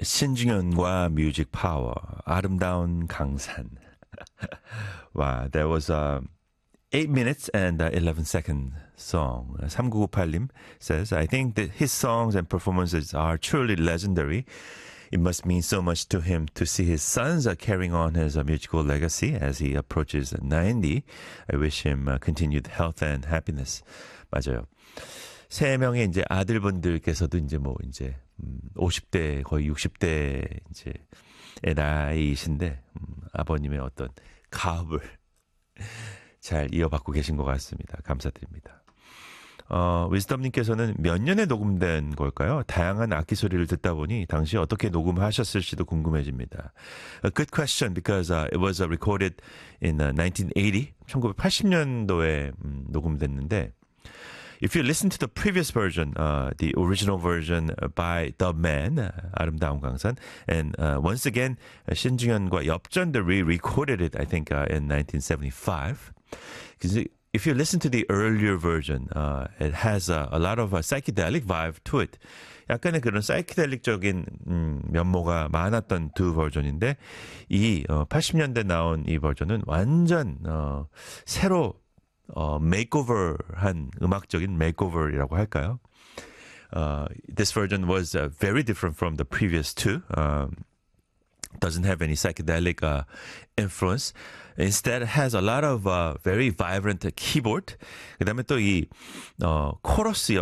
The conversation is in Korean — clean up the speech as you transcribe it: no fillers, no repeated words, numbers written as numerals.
신중현과 뮤직 파워, 아름다운 강산. Wow, that was 8 minutes and 11 second song. 3998님 says, I think that his songs and performances are truly legendary. It must mean so much to him to see his sons carrying on his musical legacy as he approaches 90. I wish him continued health and happiness. 맞아요. 세 명의 이제 아들분들께서도 이제 뭐 이제 50대 거의 60대 이제 나이이신데 아버님의 어떤 가업을 잘 이어받고 계신 것 같습니다. 감사드립니다. 위즈덤님께서는 몇 년에 녹음된 걸까요? 다양한 악기 소리를 듣다 보니 당시 어떻게 녹음하셨을지도 궁금해집니다. A good question because it was recorded in 1980, 1980년도에 녹음됐는데 If you listen to the previous version, the original version by the man, 아름다운 강산, and once again, 신중현과 엽전, they re-recorded it, I think, in 1975. Because if you listen to the earlier version, it has a lot of psychedelic vibe to it. 약간의 그런 사이키델릭적인 면모가 많았던 두 버전인데 이 80년대 나온 이 버전은 완전 새로 makeover한 음악적인 makeover이라고 할까요? This version was very different from the previous two. Doesn't have any psychedelic influence. Instead, has a lot of very vibrant keyboard. 그다음에 또 이 코러스